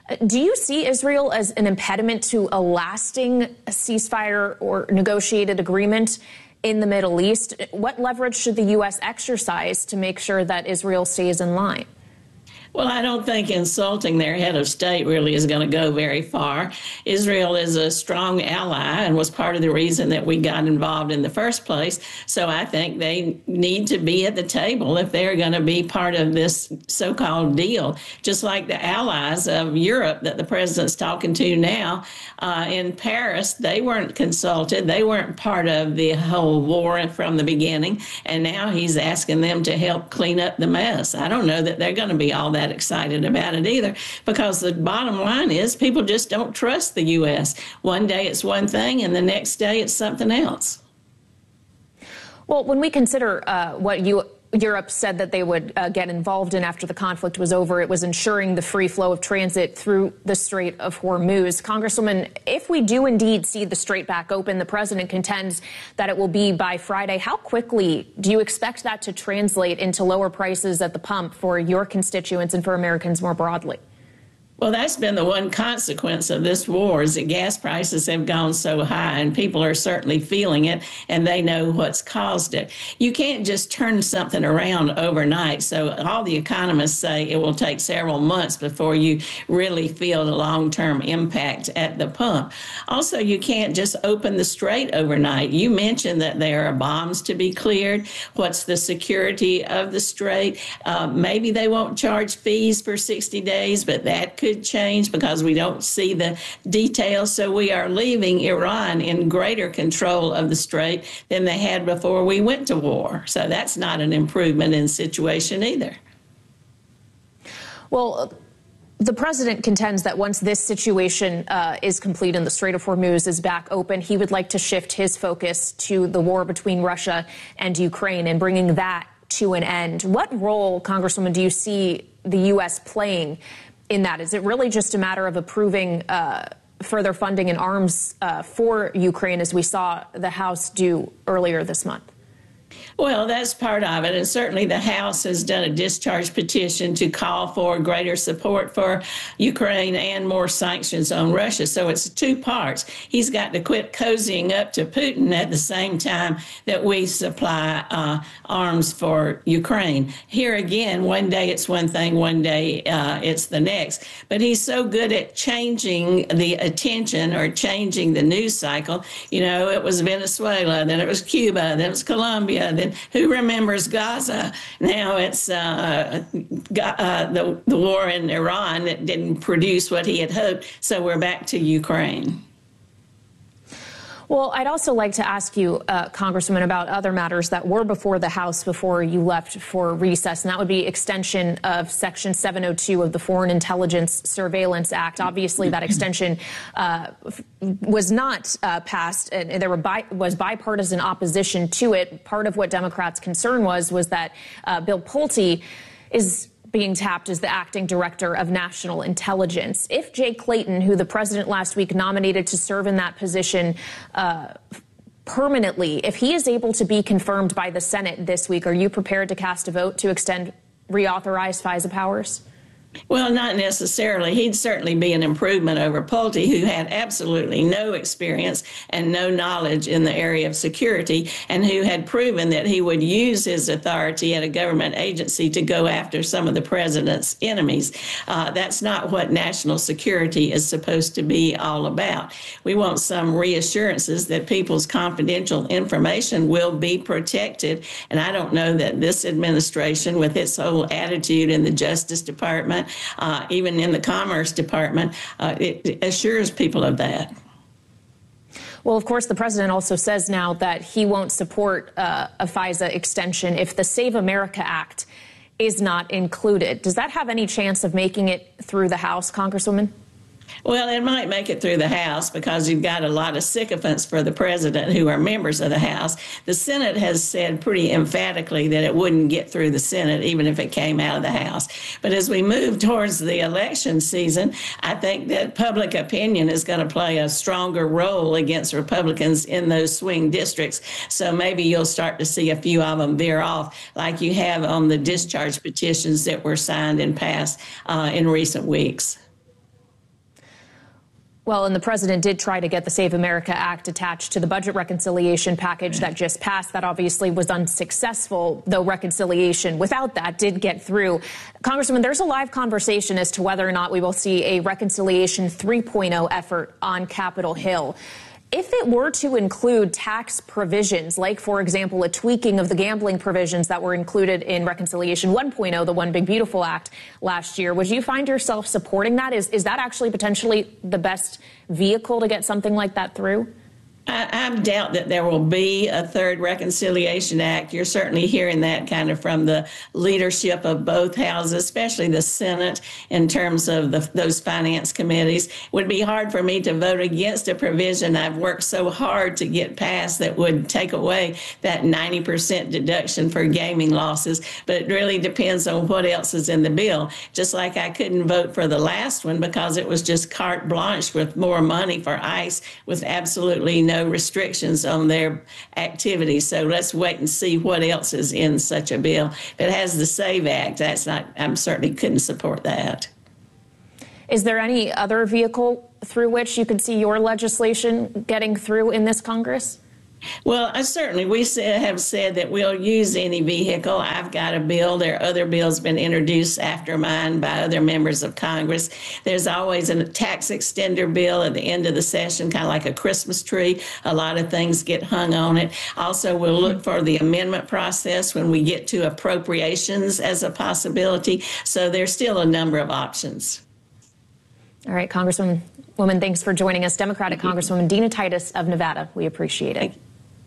Do you see Israel as an impediment to a lasting ceasefire or negotiated agreement in the Middle East? What leverage should the U S exercise to make sure that Israel stays in line? Well, I don't think insulting their head of state really is going to go very far. Israel is a strong ally and was part of the reason that we got involved in the first place. So I think they need to be at the table if they're going to be part of this so-called deal, just like the allies of Europe that the president's talking to now. Uh, in Paris, they weren't consulted. They weren't part of the whole war from the beginning. And now he's asking them to help clean up the mess. I don't know that they're going to be all that excited about it either, because the bottom line is people just don't trust the U S. One day it's one thing and the next day it's something else. Well, when we consider uh, what you Europe said that they would uh, get involved in after the conflict was over, it was ensuring the free flow of transit through the Strait of Hormuz. Congresswoman, if we do indeed see the strait back open, the president contends that it will be by Friday. How quickly do you expect that to translate into lower prices at the pump for your constituents and for Americans more broadly? Well, that's been the one consequence of this war, is that gas prices have gone so high, and people are certainly feeling it, and they know what's caused it. You can't just turn something around overnight. So all the economists say it will take several months before you really feel the long-term impact at the pump. Also, you can't just open the strait overnight. You mentioned that there are bombs to be cleared. What's the security of the strait? Uh, maybe they won't charge fees for sixty days, but that could could change because we don't see the details. So we are leaving Iran in greater control of the strait than they had before we went to war. So that's not an improvement in situation either. Well, the president contends that once this situation uh, is complete and the Strait of Hormuz is back open, he would like to shift his focus to the war between Russia and Ukraine and bringing that to an end. What role, Congresswoman, do you see the U S playing in that? Is it really just a matter of approving uh, further funding and arms uh, for Ukraine, as we saw the House do earlier this month? Well, that's part of it. And certainly the House has done a discharge petition to call for greater support for Ukraine and more sanctions on Russia. So it's two parts. He's got to quit cozying up to Putin at the same time that we supply uh, arms for Ukraine. Here again, one day it's one thing, one day uh, it's the next. But he's so good at changing the attention or changing the news cycle. You know, it was Venezuela, then it was Cuba, then it was Colombia, then who remembers Gaza? Now it's uh, uh, the, the war in Iran that didn't produce what he had hoped. So we're back to Ukraine. Well, I'd also like to ask you, uh, Congresswoman, about other matters that were before the House before you left for recess, and that would be extension of Section seven oh two of the Foreign Intelligence Surveillance Act. Obviously, that extension uh, was not uh, passed, and there were bi- was bipartisan opposition to it. Part of what Democrats' concern was was that uh, Bill Pulte is being tapped as the acting director of national intelligence. If Jay Clayton, who the president last week nominated to serve in that position uh, permanently, if he is able to be confirmed by the Senate this week, are you prepared to cast a vote to extend, reauthorize FISA powers? Well, not necessarily. He'd certainly be an improvement over Pulte, who had absolutely no experience and no knowledge in the area of security, and who had proven that he would use his authority at a government agency to go after some of the president's enemies. Uh, that's not what national security is supposed to be all about. We want some reassurances that people's confidential information will be protected, and I don't know that this administration, with its whole attitude in the Justice Department, Uh, even in the Commerce Department, uh, it, it assures people of that. Well, of course, the president also says now that he won't support uh, a FISA extension if the Save America Act is not included. Does that have any chance of making it through the House, Congresswoman? Well, it might make it through the House because you've got a lot of sycophants for the president who are members of the House. The Senate has said pretty emphatically that it wouldn't get through the Senate even if it came out of the House. But as we move towards the election season, I think that public opinion is going to play a stronger role against Republicans in those swing districts. So maybe you'll start to see a few of them veer off like you have on the discharge petitions that were signed and passed uh, in recent weeks. Well, and the president did try to get the Save America Act attached to the budget reconciliation package that just passed. That obviously was unsuccessful, though reconciliation without that did get through. Congresswoman, there's a live conversation as to whether or not we will see a reconciliation three point oh effort on Capitol Hill. If it were to include tax provisions, like, for example, a tweaking of the gambling provisions that were included in Reconciliation one point oh, the One Big Beautiful Act last year, would you find yourself supporting that? Is, is that actually potentially the best vehicle to get something like that through? I, I doubt that there will be a third Reconciliation Act. You're certainly hearing that kind of from the leadership of both houses, especially the Senate, in terms of the, those finance committees. It would be hard for me to vote against a provision I've worked so hard to get passed that would take away that ninety percent deduction for gaming losses. But it really depends on what else is in the bill. Just like I couldn't vote for the last one because it was just carte blanche with more money for ICE with absolutely no No restrictions on their activities. So let's wait and see what else is in such a bill. If it has the SAVE Act, that's not, I'm certainly couldn't support that. Is there any other vehicle through which you could see your legislation getting through in this Congress? Well, I certainly, we say, have said that we'll use any vehicle. I've got a bill. There are other bills been introduced after mine by other members of Congress. There's always a tax extender bill at the end of the session, kind of like a Christmas tree. A lot of things get hung on it. Also, we'll look for the amendment process when we get to appropriations as a possibility. So there's still a number of options. All right, Congresswoman, woman, thanks for joining us. Democratic Congresswoman Dina Titus of Nevada. We appreciate it.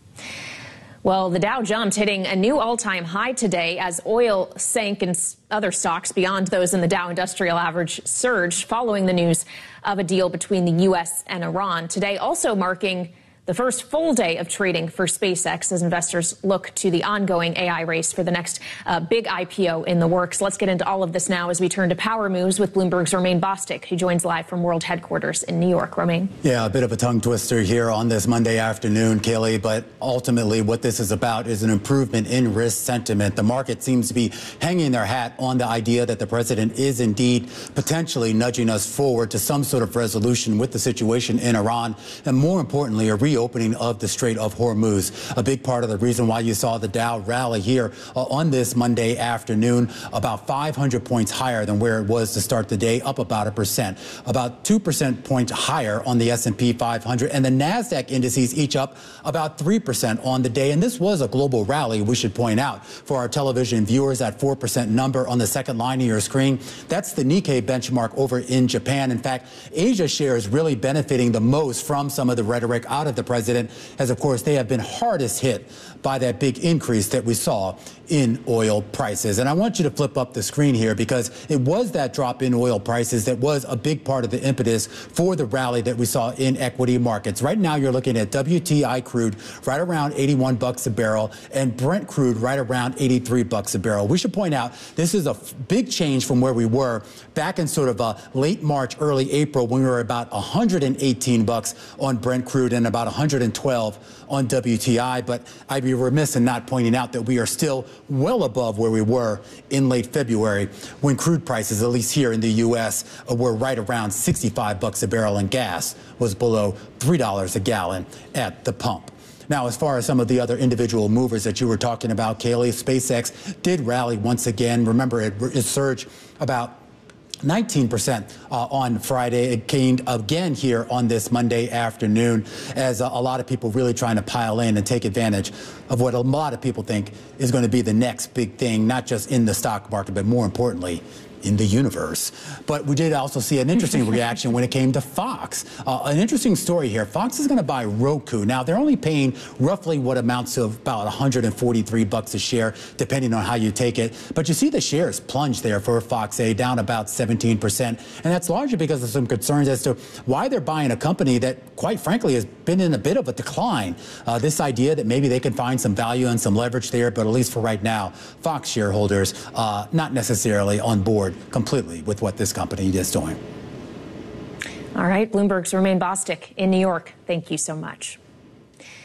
Well, the Dow jumped, hitting a new all-time high today as oil sank and other stocks beyond those in the Dow Industrial Average surged following the news of a deal between the U S and Iran. Today also marking the first full day of trading for SpaceX as investors look to the ongoing A I race for the next uh, big I P O in the works. Let's get into all of this now as we turn to Power Moves with Bloomberg's Romaine Bostick, who joins live from World Headquarters in New York. Romaine. Yeah, a bit of a tongue twister here on this Monday afternoon, Kaylee, but ultimately what this is about is an improvement in risk sentiment. The market seems to be hanging their hat on the idea that the president is indeed potentially nudging us forward to some sort of resolution with the situation in Iran, and more importantly, a reopening of the Strait of Hormuz. A big part of the reason why you saw the Dow rally here uh, on this Monday afternoon, about five hundred points higher than where it was to start the day, up about a percent, about two percent points higher on the S and P five hundred, and the NASDAQ indices each up about three percent on the day. And this was a global rally, we should point out. For our television viewers, that four percent number on the second line of your screen, that's the Nikkei benchmark over in Japan. In fact, Asia shares really benefiting the most from some of the rhetoric out of the president, as of course they have been hardest hit by that big increase that we saw in oil prices. And I want you to flip up the screen here because it was that drop in oil prices that was a big part of the impetus for the rally that we saw in equity markets. Right now you're looking at W T I crude right around eighty-one bucks a barrel and Brent crude right around eighty-three bucks a barrel. We should point out this is a big change from where we were back in sort of a late March, early April, when we were about one hundred eighteen bucks on Brent crude and about one hundred twelve on W T I. But I'd be remiss in not pointing out that we are still well above where we were in late February when crude prices, at least here in the U S, were right around sixty-five bucks a barrel and gas was below three dollars a gallon at the pump. Now, as far as some of the other individual movers that you were talking about, Kaylee, SpaceX did rally once again. Remember, it, it surged about nineteen percent uh, on Friday. It came again here on this Monday afternoon as a, a lot of people really trying to pile in and take advantage of what a lot of people think is going to be the next big thing, not just in the stock market, but more importantly, in the universe. But we did also see an interesting reaction when it came to Fox. Uh, an interesting story here. Fox is going to buy Roku. Now, they're only paying roughly what amounts to about one hundred forty-three bucks a share, depending on how you take it. But you see the shares plunge there for Fox A, down about seventeen percent. And that's largely because of some concerns as to why they're buying a company that, quite frankly, has been in a bit of a decline. Uh, this idea that maybe they can find some value and some leverage there, but at least for right now, Fox shareholders uh, not necessarily on board completely with what this company is doing. All right, Bloomberg's Romaine Bostick in New York. Thank you so much.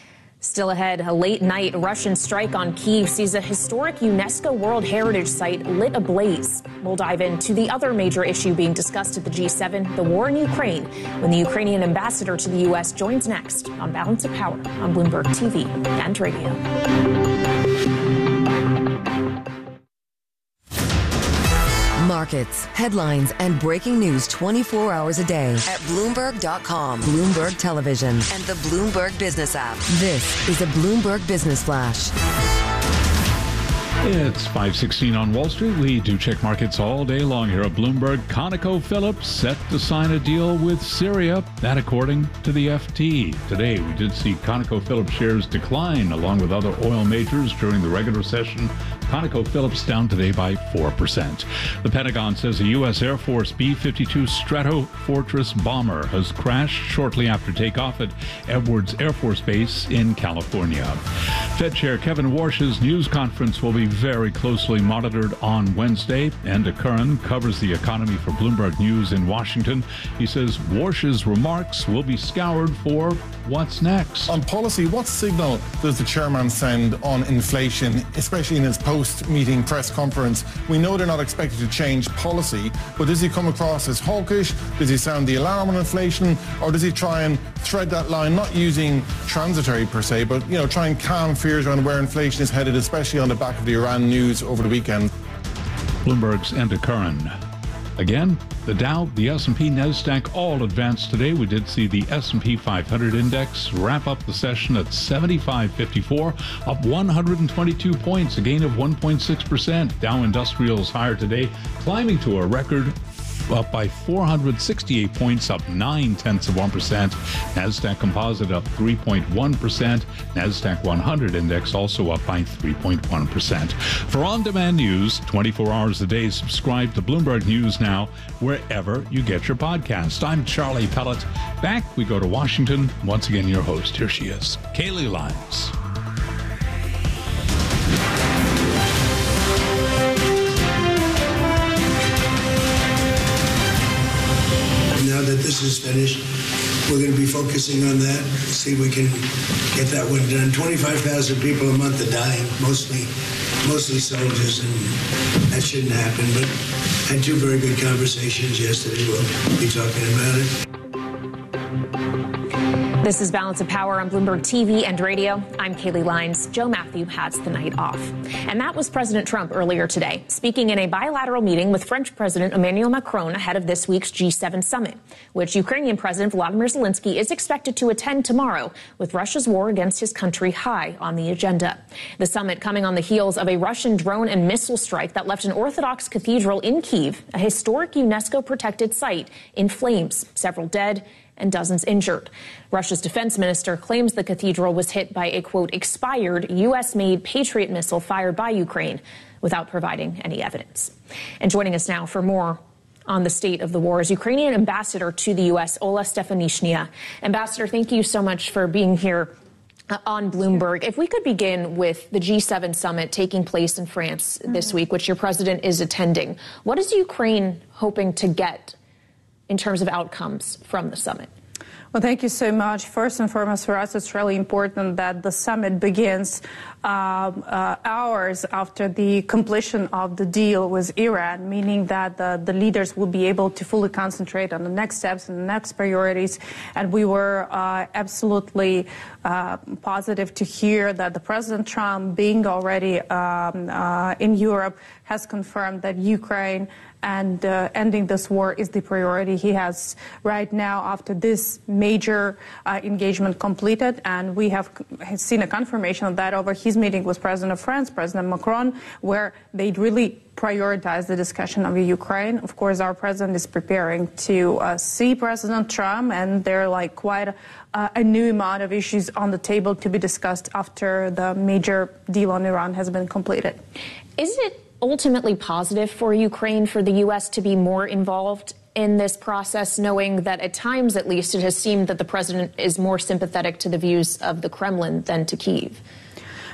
Still ahead, a late-night Russian strike on Kyiv sees a historic UNESCO World Heritage Site lit ablaze. We'll dive into the other major issue being discussed at the G seven, the war in Ukraine, when the Ukrainian ambassador to the U S joins next on Balance of Power on Bloomberg T V and radio. Markets, headlines, and breaking news twenty-four hours a day at Bloomberg dot com, Bloomberg Television, and the Bloomberg Business app. This is a Bloomberg Business Flash. It's five sixteen on Wall Street. We do check markets all day long here at Bloomberg. ConocoPhillips set to sign a deal with Syria. That according to the F T. Today, we did see ConocoPhillips shares decline along with other oil majors during the regular session. ConocoPhillips down today by four percent. The Pentagon says a U S Air Force B fifty-two Stratofortress bomber has crashed shortly after takeoff at Edwards Air Force Base in California. Fed Chair Kevin Warsh's news conference will be very closely monitored on Wednesday. Enda Curran covers the economy for Bloomberg News in Washington. He says Warsh's remarks will be scoured for what's next. On policy, what signal does the chairman send on inflation, especially in his post-meeting press conference? We know they're not expected to change policy, but does he come across as hawkish? Does he sound the alarm on inflation? Or does he try and thread that line, not using transitory per se, but, you know, try and calm fears around where inflation is headed, especially on the back of the Iran news over the weekend? Bloomberg's Enda Curran. Again, the Dow, the S and P, NASDAQ all advanced today. We did see the S and P five hundred index wrap up the session at seventy-five fifty-four, up one hundred twenty-two points, a gain of one point six percent. Dow Industrials higher today, climbing to a record up by four hundred sixty-eight points, up nine tenths of one percent. NASDAQ Composite up three point one percent. NASDAQ one hundred index also up by three point one percent. For on-demand news, twenty-four hours a day, subscribe to Bloomberg News Now wherever you get your podcast. I'm Charlie Pellet. Back we go to Washington. Once again, your host. Here she is, Kaylee Lyons. Now that this is finished, we're going to be focusing on that, see if we can get that one done. twenty-five thousand people a month are dying, mostly mostly soldiers, and that shouldn't happen. But I had two very good conversations yesterday. We'll be talking about it. This is Balance of Power on Bloomberg T V and radio. I'm Kaylee Lyons. Joe Matthew has the night off. And that was President Trump earlier today, speaking in a bilateral meeting with French President Emmanuel Macron ahead of this week's G seven summit, which Ukrainian President Volodymyr Zelensky is expected to attend tomorrow, with Russia's war against his country high on the agenda. The summit coming on the heels of a Russian drone and missile strike that left an Orthodox cathedral in Kyiv, a historic UNESCO-protected site, in flames, several dead and dozens injured. Russia's defense minister claims the cathedral was hit by a, quote, expired U S-made Patriot missile fired by Ukraine, without providing any evidence. And joining us now for more on the state of the war is Ukrainian ambassador to the U S, Ola Stefanishnia. Ambassador, thank you so much for being here on Bloomberg. If we could begin with the G seven summit taking place in France this week, which your president is attending. What is Ukraine hoping to get in terms of outcomes from the summit? Well, thank you so much. First and foremost, for us, it's really important that the summit begins uh, uh, hours after the completion of the deal with Iran, meaning that the, the leaders will be able to fully concentrate on the next steps and the next priorities. And we were uh, absolutely uh, positive to hear that the President Trump, being already um, uh, in Europe, has confirmed that Ukraine and uh, ending this war is the priority he has right now after this major uh, engagement completed. And we have seen a confirmation of that over his meeting with President of France, President Macron, where they really prioritize the discussion of Ukraine. Of course, our president is preparing to uh, see President Trump, and there are like quite a, uh, a new amount of issues on the table to be discussed after the major deal on Iran has been completed. Is it ultimately positive for Ukraine for the U S to be more involved in this process, knowing that at times, at least, it has seemed that the president is more sympathetic to the views of the Kremlin than to Kyiv?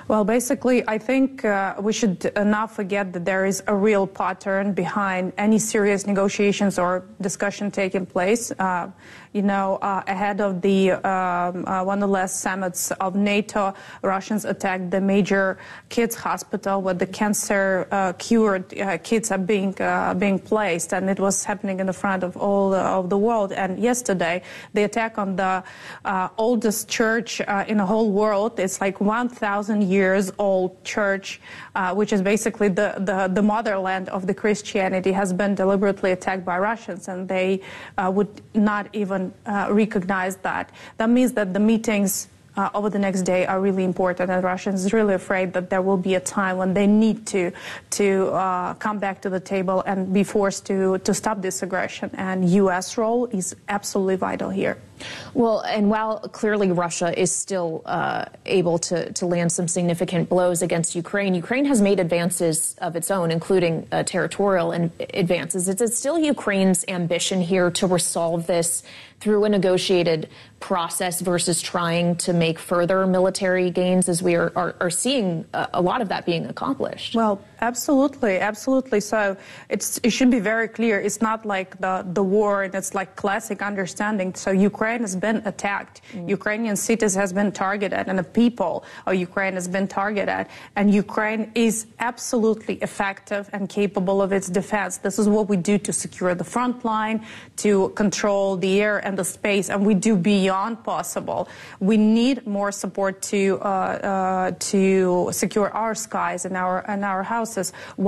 Well, basically, I think uh, we should not forget that there is a real pattern behind any serious negotiations or discussion taking place. Uh, you know, uh, ahead of the um, uh, one of the last summits of NATO, Russians attacked the major kids hospital where the cancer uh, cured uh, kids are being uh, being placed, and it was happening in the front of all the, of the world. And yesterday, the attack on the uh, oldest church uh, in the whole world, it's like one thousand years old church, uh, which is basically the, the, the motherland of the Christianity, has been deliberately attacked by Russians, and they uh, would not even uh, recognize that. That means that the meetings Uh, over the next day are really important, and Russians are really afraid that there will be a time when they need to to uh, come back to the table and be forced to to stop this aggression. And U S role is absolutely vital here. Well, and while clearly Russia is still uh, able to, to land some significant blows against Ukraine, Ukraine has made advances of its own, including uh, territorial in- advances. Is it still Ukraine's ambition here to resolve this through a negotiated process versus trying to make further military gains, as we are, are, are seeing a, a lot of that being accomplished? Well, absolutely, absolutely. So it's, it should be very clear. It's not like the, the war, and it's like classic understanding. So Ukraine has been attacked. Mm. Ukrainian cities has been targeted, and the people of Ukraine has been targeted. And Ukraine is absolutely effective and capable of its defense. This is what we do to secure the front line, to control the air and the space, and we do beyond possible. We need more support to uh, uh, to secure our skies and our and our houses.